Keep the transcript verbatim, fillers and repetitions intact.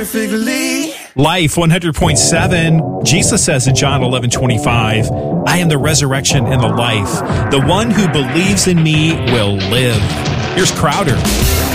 Life one hundred point seven. Jesus says in John eleven twenty-five, I am the resurrection and the life. The one who believes in me will live. Here's Crowder.